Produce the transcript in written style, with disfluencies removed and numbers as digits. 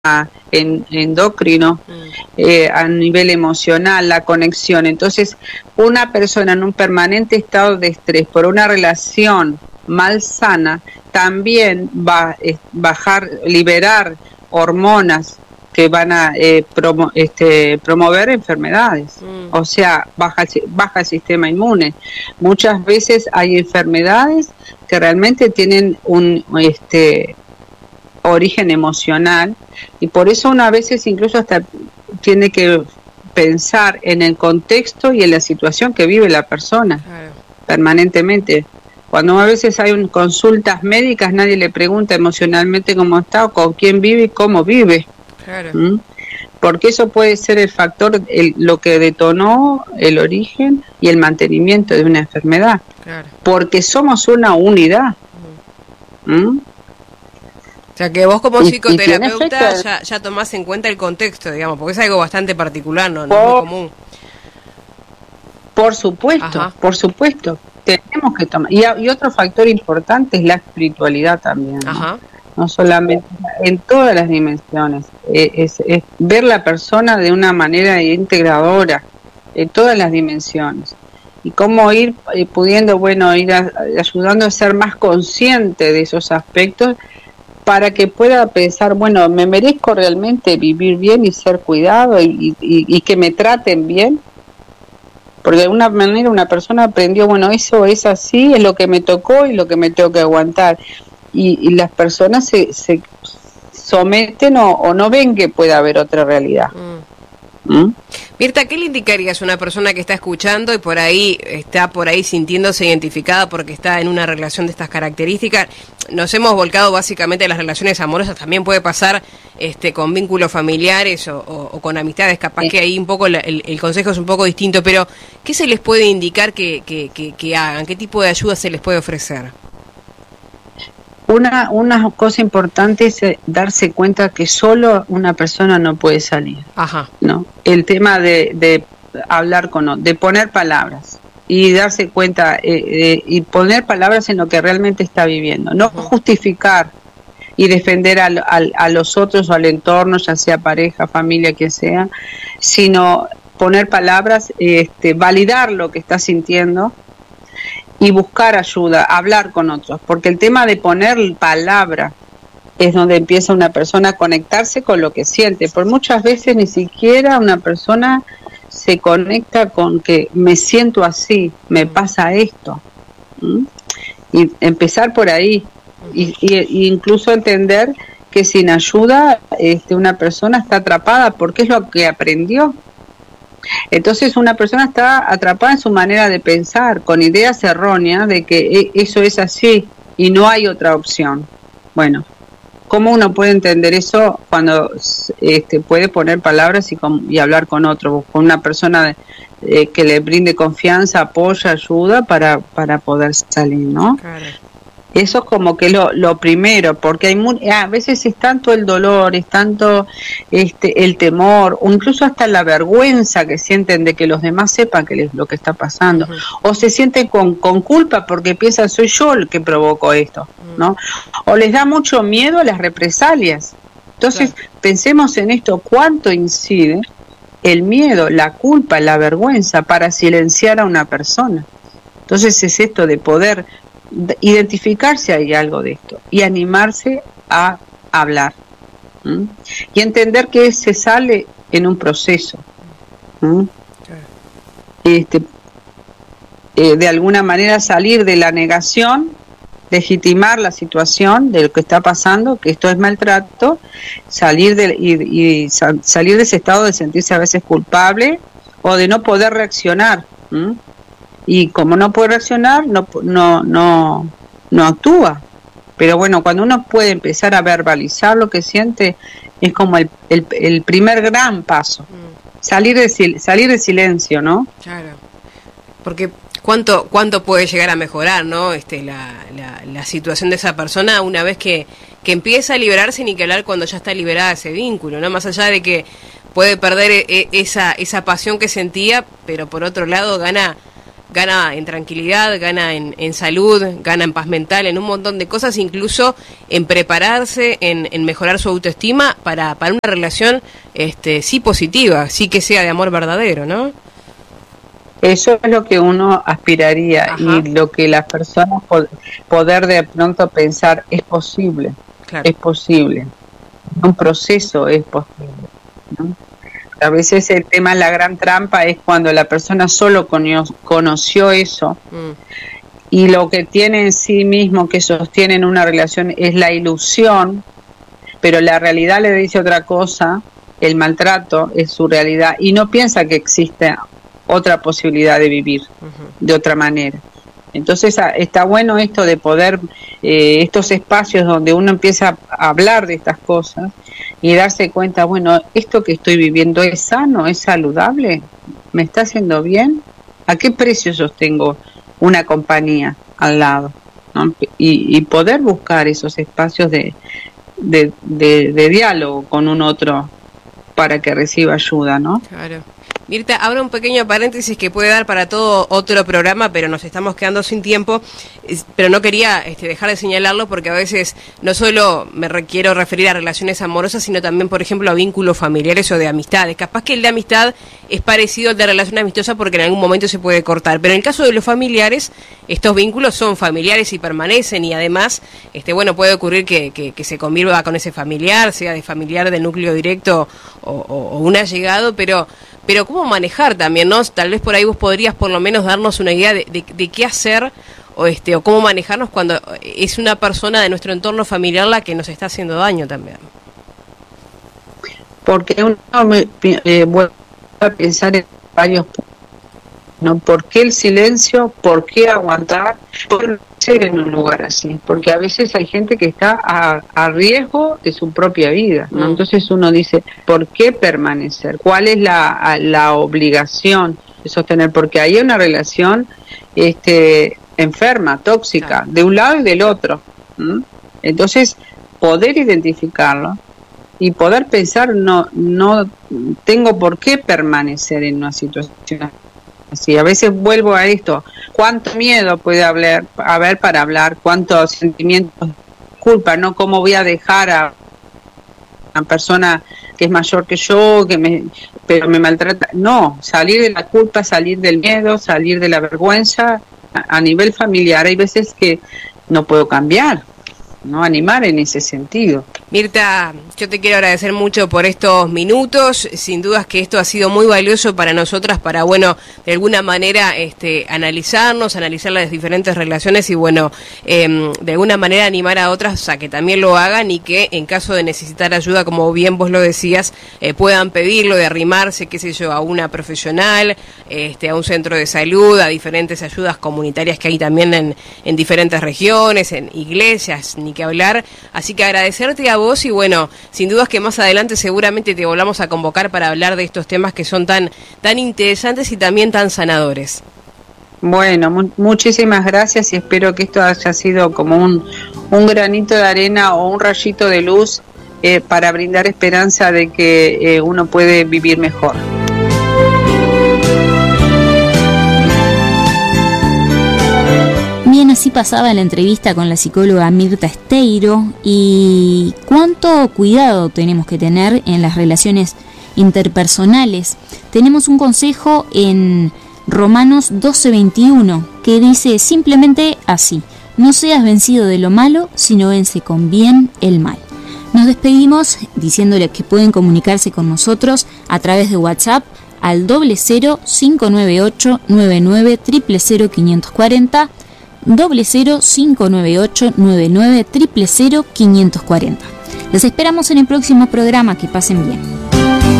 endocrino, a nivel emocional, la conexión. Entonces, una persona en un permanente estado de estrés por una relación malsana también va a liberar hormonas que van a promover enfermedades, o sea, baja el sistema inmune. Muchas veces hay enfermedades que realmente tienen un origen emocional, y por eso una veces incluso hasta tiene que pensar en el contexto y en la situación que vive la persona. Claro. Permanentemente. Cuando a veces hay consultas médicas, nadie le pregunta emocionalmente cómo está, o con quién vive y cómo vive. Claro. Porque eso puede ser el factor, lo que detonó el origen y el mantenimiento de una enfermedad. Claro. Porque somos una unidad. O sea, que vos como psicoterapeuta ya tomás en cuenta el contexto, digamos, porque es algo bastante particular, no es muy común. Por supuesto, por supuesto. Tenemos que tomar. Y otro factor importante es la espiritualidad también, ¿no? No solamente, en todas las dimensiones. Es ver la persona de una manera integradora, en todas las dimensiones. Y cómo ir pudiendo, ir ayudando a ser más consciente de esos aspectos, para que pueda pensar, me merezco realmente vivir bien y ser cuidado y que me traten bien. Porque de alguna manera una persona aprendió, eso es así, es lo que me tocó y lo que me tengo que aguantar. Y las personas se someten o no ven que pueda haber otra realidad. Mirta, ¿qué le indicarías a una persona que está escuchando y está por ahí sintiéndose identificada porque está en una relación de estas características? Nos hemos volcado básicamente a las relaciones amorosas, también puede pasar con vínculos familiares o con amistades, capaz que ahí un poco el consejo es un poco distinto, pero ¿qué se les puede indicar que hagan? ¿Qué tipo de ayuda se les puede ofrecer? Una cosa importante es darse cuenta que solo una persona no puede salir. ¿No? El tema de hablar de poner palabras y darse cuenta y poner palabras en lo que realmente está viviendo. No justificar y defender a los otros o al entorno, ya sea pareja, familia, quien sea, sino poner palabras, validar lo que está sintiendo y buscar ayuda, hablar con otros, porque el tema de poner palabra es donde empieza una persona a conectarse con lo que siente, por muchas veces ni siquiera una persona se conecta con que me siento así, me pasa esto, y empezar por ahí, y incluso entender que sin ayuda una persona está atrapada porque es lo que aprendió. Entonces una persona está atrapada en su manera de pensar, con ideas erróneas de que eso es así y no hay otra opción. ¿Cómo uno puede entender eso cuando puede poner palabras y hablar con otro, con una persona que le brinde confianza, apoyo, ayuda para poder salir, ¿no? Claro. Eso es como que lo primero, porque a veces es tanto el dolor, es tanto el temor, o incluso hasta la vergüenza que sienten de que los demás sepan que lo que está pasando, o se sienten con culpa porque piensan soy yo el que provocó esto, ¿no? O les da mucho miedo a las represalias. Entonces, pensemos en esto, cuánto incide el miedo, la culpa, la vergüenza para silenciar a una persona. Entonces es esto de poder identificarse hay algo de esto y animarse a hablar y entender que se sale en un proceso de alguna manera salir de la negación, legitimar la situación de lo que está pasando, que esto es maltrato, salir salir de ese estado de sentirse a veces culpable o de no poder reaccionar. Y como no puede reaccionar, no actúa. Pero cuando uno puede empezar a verbalizar lo que siente, es como el primer gran paso. Salir de silencio, ¿no? Claro. Porque cuánto puede llegar a mejorar, ¿no? La situación de esa persona una vez que empieza a liberarse, ni que hablar cuando ya está liberada ese vínculo, ¿no? Más allá de que puede perder esa pasión que sentía, pero por otro lado gana gana en tranquilidad, gana en salud, gana en paz mental, en un montón de cosas, incluso en prepararse, en mejorar su autoestima para una relación sí positiva, sí que sea de amor verdadero, ¿no? Eso es lo que uno aspiraría. Ajá. Y lo que las personas poder de pronto pensar es posible, claro. Es posible, un proceso es posible, ¿no? A veces el tema, la gran trampa es cuando la persona solo conoció eso y lo que tiene en sí mismo que sostiene en una relación es la ilusión, pero la realidad le dice otra cosa, el maltrato es su realidad y no piensa que existe otra posibilidad de vivir de otra manera. Entonces está bueno esto de poder, estos espacios donde uno empieza a hablar de estas cosas y darse cuenta, bueno, esto que estoy viviendo es sano, es saludable, me está haciendo bien, ¿a qué precio sostengo una compañía al lado? ¿No? Y poder buscar esos espacios de diálogo con un otro para que reciba ayuda, ¿no? Claro. Mirta, abro un pequeño paréntesis que puede dar para todo otro programa, pero nos estamos quedando sin tiempo, pero no quería dejar de señalarlo porque a veces no solo me quiero referir a relaciones amorosas, sino también, por ejemplo, a vínculos familiares o de amistades. Capaz que el de amistad es parecido al de relación amistosa porque en algún momento se puede cortar, pero en el caso de los familiares, estos vínculos son familiares y permanecen y además, bueno, puede ocurrir que se conviva con ese familiar, sea de familiar del núcleo directo o un allegado, pero cómo manejar también, ¿no? Tal vez por ahí vos podrías por lo menos darnos una idea de qué hacer o cómo manejarnos cuando es una persona de nuestro entorno familiar la que nos está haciendo daño también. Porque uno vuelve a pensar en varios puntos, ¿no? ¿Por qué el silencio? ¿Por qué aguantar? ¿Por qué ser en un lugar así? Porque a veces hay gente que está a riesgo de su propia vida, ¿no? Entonces uno dice, ¿por qué permanecer? ¿Cuál es la obligación de sostener? Porque hay una relación enferma, tóxica, de un lado y del otro, ¿m? Entonces poder identificarlo y poder pensar, no tengo por qué permanecer en una situación así. A veces vuelvo a esto, cuánto miedo puede haber para hablar, cuántos sentimientos de culpa, ¿no? ¿Cómo voy a dejar a una persona que es mayor que yo, pero me maltrata? No, salir de la culpa, salir del miedo, salir de la vergüenza a nivel familiar. Hay veces que no puedo cambiar, ¿no? Animar en ese sentido. Mirta, yo te quiero agradecer mucho por estos minutos, sin dudas que esto ha sido muy valioso para nosotras, para, bueno, de alguna manera analizar las diferentes relaciones y, bueno, de alguna manera animar a otras a que también lo hagan y que en caso de necesitar ayuda, como bien vos lo decías, puedan pedirlo, de arrimarse, qué sé yo, a una profesional, a un centro de salud, a diferentes ayudas comunitarias que hay también en diferentes regiones, en iglesias, ni que hablar. Así que agradecerte a vos y, bueno, sin dudas que más adelante seguramente te volvamos a convocar para hablar de estos temas que son tan interesantes y también tan sanadores. Bueno, muchísimas gracias y espero que esto haya sido como un granito de arena o un rayito de luz para brindar esperanza de que uno puede vivir mejor. Bien, así pasaba la entrevista con la psicóloga Mirta Esteiro. Y cuánto cuidado tenemos que tener en las relaciones interpersonales. Tenemos un consejo en Romanos 12:21 que dice simplemente así: no seas vencido de lo malo, sino vence con bien el mal. Nos despedimos diciéndoles que pueden comunicarse con nosotros a través de WhatsApp al 00598 99 000 540, 00598 99 000 540. Les esperamos en el próximo programa. Que pasen bien.